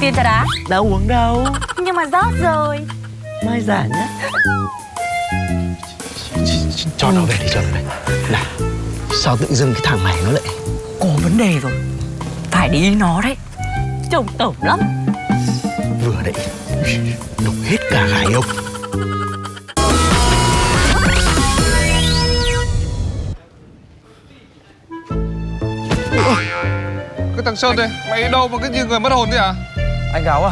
tiền trà đá. Đâu uống đâu. Nhưng mà rót rồi. Mai giả nhá. Cho nó về đi, cho nó về. Này, sao tự dưng cái thằng này nó lại Có vấn đề rồi. Phải đi nó đấy. Trông tởm lắm. vừa đấy đục hết cả gai ông. Cái thằng Sơn đây, mày đi đâu mà cái gì người mất hồn thế à? Anh Gáo à,